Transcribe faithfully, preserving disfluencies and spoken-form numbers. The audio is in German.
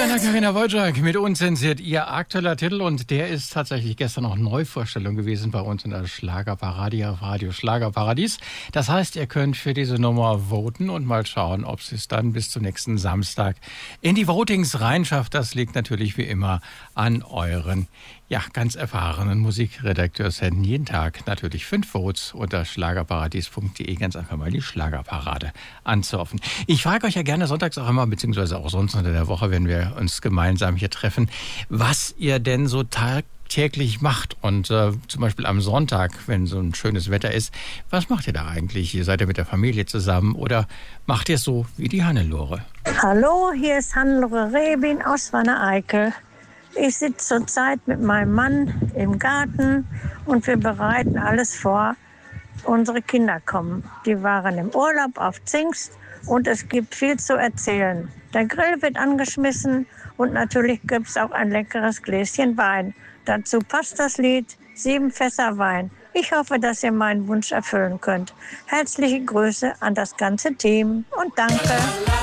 Anna-Karina Wojcik mit Unzensiert, ihr aktueller Titel, und der ist tatsächlich gestern auch Neuvorstellung gewesen bei uns in der Schlagerparade auf Radio Schlagerparadies. Das heißt, ihr könnt für diese Nummer voten und mal schauen, ob sie es dann bis zum nächsten Samstag in die Votings reinschafft. Das liegt natürlich wie immer an euren, ja, ganz erfahrenen Musikredakteursenden. Jeden Tag natürlich fünf Votes unter schlagerparadies punkt de, ganz einfach mal die Schlagerparade anzurfen. Ich frage euch ja gerne sonntags auch immer, beziehungsweise auch sonst unter der Woche, wenn wir uns gemeinsam hier treffen, was ihr denn so tagtäglich macht. Und äh, zum Beispiel am Sonntag, wenn so ein schönes Wetter ist, was macht ihr da eigentlich? Ihr seid ja mit der Familie zusammen oder macht ihr es so wie die Hannelore? Hallo, hier ist Hannelore Rebin aus Wanne-Eickel. Ich sitze zurzeit mit meinem Mann im Garten und wir bereiten alles vor. Unsere Kinder kommen. Die waren im Urlaub auf Zingst und es gibt viel zu erzählen. Der Grill wird angeschmissen und natürlich gibt es auch ein leckeres Gläschen Wein. Dazu passt das Lied Sieben Fässer Wein. Ich hoffe, dass ihr meinen Wunsch erfüllen könnt. Herzliche Grüße an das ganze Team und danke.